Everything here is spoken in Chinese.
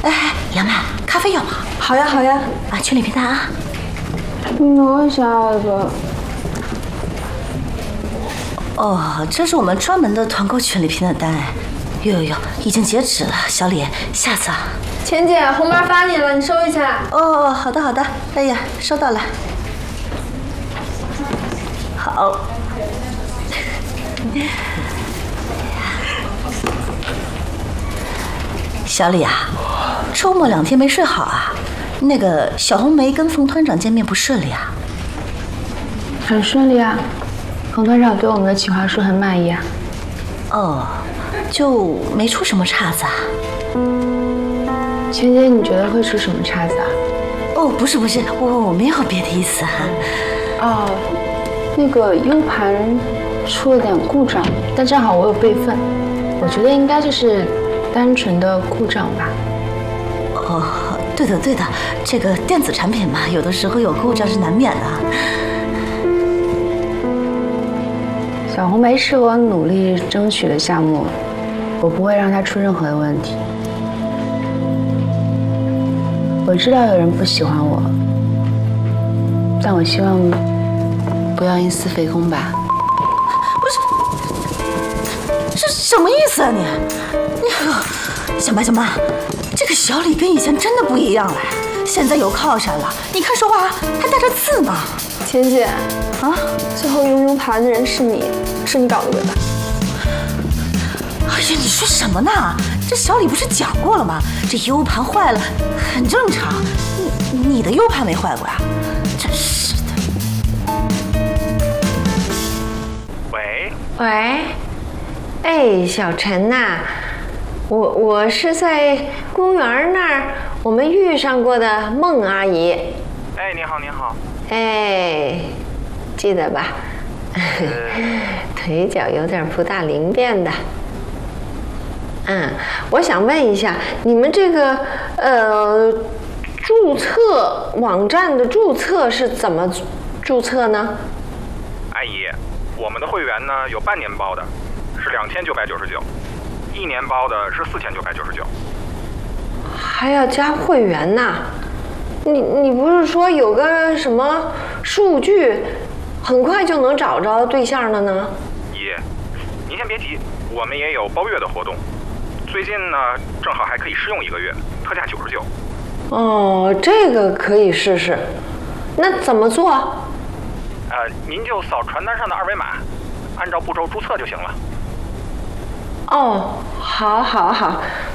哎，杨曼，咖啡要吗？ 好呀，好呀。 啊，群里平台啊。 我想要一个。 哦，这是我们专门的团购群里拼的单。有，已经截止了。小李，下次啊。 钱姐，红包发你了，你收一下。 哦，好的。哎呀，收到了。好。小李啊，周末2天没睡好啊？那个小红梅跟冯团长见面不顺利啊？ 很顺利啊，冯团长对我们的企划书很满意啊。 哦，就没出什么岔子啊？ 钱姐，你觉得会出什么岔子啊？ 哦，不是，我没有别的意思啊。 哦，那个 U 盘出了点故障，但正好我有备份，我觉得应该就是单纯的故障吧。 哦，对的，这个电子产品嘛，有的时候有故障是难免的。 小红梅是我努力争取的项目，我不会让它出任何的问题。我知道有人不喜欢我，但我希望不要因私废公吧。 不是，这什么意思啊你？小曼，这个小李跟以前真的不一样了，现在有靠山了，你看说话还带着刺呢。 钱姐， 啊， 最后用 U 盘的人是你搞的对吧？ 哎呀，你说什么呢？这小李不是讲过了吗？这 U 盘坏了很正常，你的 U 盘没坏过呀？真是的。 喂，哎，小陈呐，我是在公园那儿我们遇上过的孟阿姨。 哎，您好。 哎，记得吧？腿脚有点不大灵便的。我想问一下，你们这个注册网站的注册是怎么注册呢？ 阿姨，我们的会员呢有半年包的，是2999；1年包的是4999。 还要加会员呐？你不是说有个什么数据，很快就能找着对象了呢？ 姨，您先别急，我们也有包月的活动，最近呢正好还可以试用1个月，特价99。 哦，这个可以试试。那怎么做？ 您就扫传单上的2维码，按照步骤注册就行了。 哦，好，